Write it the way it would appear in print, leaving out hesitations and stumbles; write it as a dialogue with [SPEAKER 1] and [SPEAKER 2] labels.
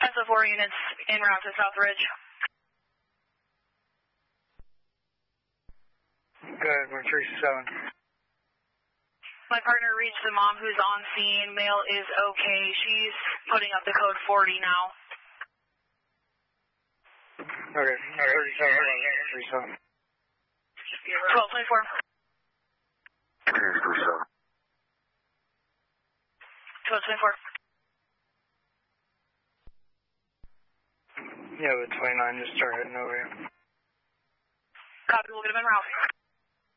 [SPEAKER 1] SO4 units en route to South Ridge.
[SPEAKER 2] Good, we're 3-7.
[SPEAKER 1] My partner reached the mom who's on scene. Mail is okay. She's putting up the code 40 now.
[SPEAKER 2] Okay, 37.
[SPEAKER 1] 1224.
[SPEAKER 3] 37.
[SPEAKER 1] 1224.
[SPEAKER 2] Yeah, but 29 just started heading over here.
[SPEAKER 1] Copy, we'll get him en route.